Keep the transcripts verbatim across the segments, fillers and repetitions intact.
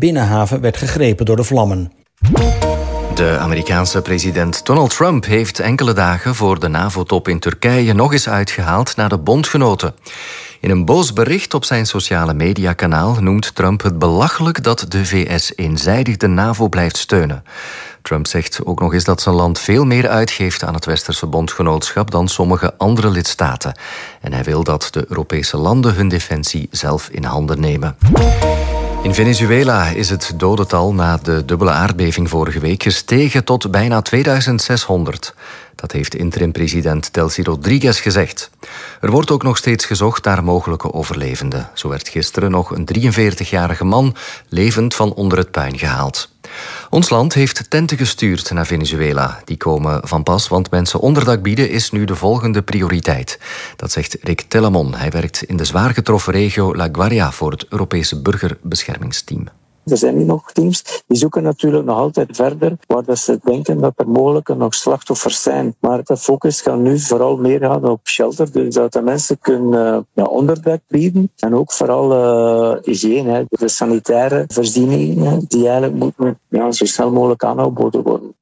binnenhaven werd gegrepen door de vlammen. De Amerikaanse president Donald Trump heeft enkele dagen voor de NAVO-top in Turkije nog eens uitgehaald naar de bondgenoten. In een boos bericht op zijn sociale mediakanaal noemt Trump het belachelijk dat de V S eenzijdig de NAVO blijft steunen. Trump zegt ook nog eens dat zijn land veel meer uitgeeft aan het westerse bondgenootschap dan sommige andere lidstaten. En hij wil dat de Europese landen hun defensie zelf in handen nemen. In Venezuela is het dodental na de dubbele aardbeving vorige week gestegen tot bijna tweeduizend zeshonderd. Dat heeft interim-president Delcy Rodriguez gezegd. Er wordt ook nog steeds gezocht naar mogelijke overlevenden. Zo werd gisteren nog een drieënveertigjarige man levend van onder het puin gehaald. Ons land heeft tenten gestuurd naar Venezuela. Die komen van pas, want mensen onderdak bieden is nu de volgende prioriteit. Dat zegt Rick Telamon. Hij werkt in de zwaar getroffen regio La Guaira voor het Europese burgerbeschermingsteam. Er zijn nu nog teams die zoeken natuurlijk nog altijd verder, waar dat ze denken dat er mogelijk nog slachtoffers zijn. Maar de focus gaat nu vooral meer gaan op shelter, dus dat de mensen kunnen uh, ja, onderdak bieden. En ook vooral uh, hygiëne, hè, de sanitaire voorzieningen, die eigenlijk moeten ja, zo snel mogelijk aangeboden worden.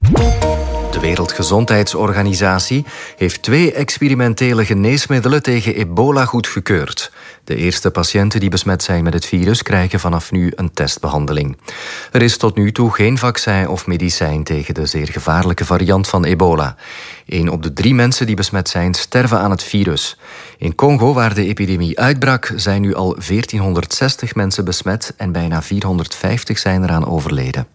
De Wereldgezondheidsorganisatie heeft twee experimentele geneesmiddelen tegen ebola goedgekeurd. De eerste patiënten die besmet zijn met het virus krijgen vanaf nu een testbehandeling. Er is tot nu toe geen vaccin of medicijn tegen de zeer gevaarlijke variant van ebola. Eén op de drie mensen die besmet zijn sterven aan het virus. In Congo, waar de epidemie uitbrak, zijn nu al veertienhonderdzestig mensen besmet en bijna vierhonderdvijftig zijn eraan overleden.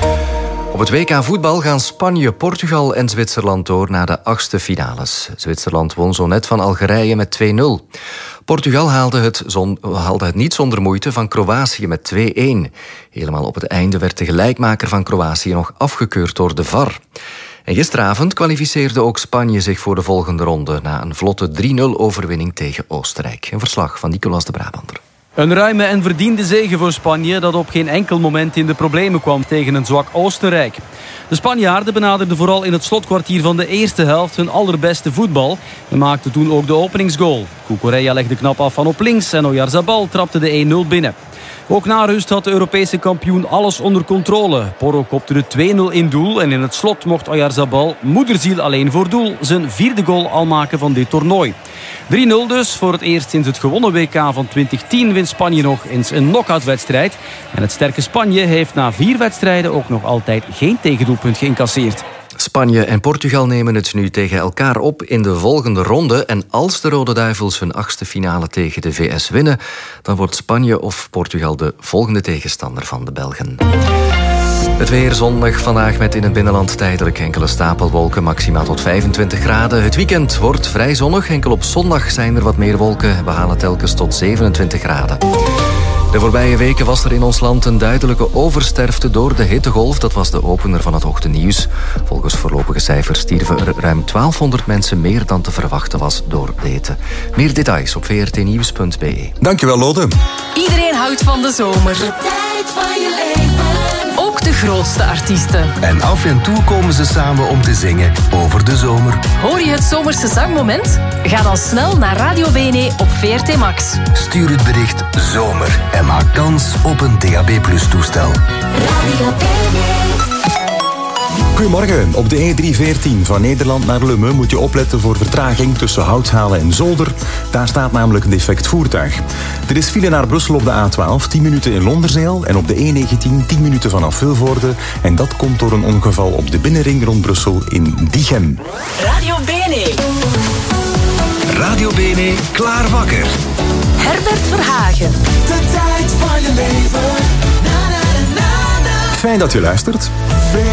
Op het W K voetbal gaan Spanje, Portugal en Zwitserland door naar de achtste finales. Zwitserland won zo net van Algerije met twee nul. Portugal haalde het, zon, haalde het niet zonder moeite van Kroatië met twee-een. Helemaal op het einde werd de gelijkmaker van Kroatië nog afgekeurd door de V A R. En gisteravond kwalificeerde ook Spanje zich voor de volgende ronde na een vlotte drie nul overwinning tegen Oostenrijk. Een verslag van Nicolas de Brabander. Een ruime en verdiende zege voor Spanje dat op geen enkel moment in de problemen kwam tegen een zwak Oostenrijk. De Spanjaarden benaderden vooral in het slotkwartier van de eerste helft hun allerbeste voetbal en maakten toen ook de openingsgoal. Cucurella legde knap af van op links en Oyarzabal trapte de een nul binnen. Ook na rust had de Europese kampioen alles onder controle. Porro kopte de twee nul in doel en in het slot mocht Oyarzabal, moederziel alleen voor doel, zijn vierde goal al maken van dit toernooi. drie nul dus. Voor het eerst sinds het gewonnen W K van twintig tien wint Spanje nog eens een knock-outwedstrijd. En het sterke Spanje heeft na vier wedstrijden ook nog altijd geen tegendoelpunt geïncasseerd. Spanje en Portugal nemen het nu tegen elkaar op in de volgende ronde. En als de Rode Duivels hun achtste finale tegen de V S winnen, dan wordt Spanje of Portugal de volgende tegenstander van de Belgen. Het weer zondag vandaag met in het binnenland tijdelijk enkele stapelwolken, maximaal tot vijfentwintig graden. Het weekend wordt vrij zonnig, enkel op zondag zijn er wat meer wolken. We halen telkens tot zevenentwintig graden. De voorbije weken was er in ons land een duidelijke oversterfte door de hittegolf. Dat was de opener van het ochtendnieuws. Volgens voorlopige cijfers stierven er ruim twaalfhonderd mensen meer dan te verwachten was door de hitte. Meer details op v r t nieuws punt b e. Dankjewel, Lode. Iedereen houdt van de zomer. De tijd van je leven. Ook de grootste artiesten. En af en toe komen ze samen om te zingen over de zomer. Hoor je het zomerse zangmoment? Ga dan snel naar Radio B N E op V R T Max. Stuur het bericht zomer en maak kans op een D A B plus toestel. Radio B N E. Goedemorgen. Op de E drie veertien van Nederland naar Lummen moet je opletten voor vertraging tussen Houthalen en Zolder. Daar staat namelijk een defect voertuig. Er is file naar Brussel op de A twaalf, tien minuten in Londerzeel. En op de E negentien, tien minuten vanaf Vilvoorde. En dat komt door een ongeval op de binnenring rond Brussel in Diegem. Radio B N E. Radio B N E, klaar wakker. Herbert Verhagen. De tijd van je leven. Na, na, na, na, na. Fijn dat je luistert.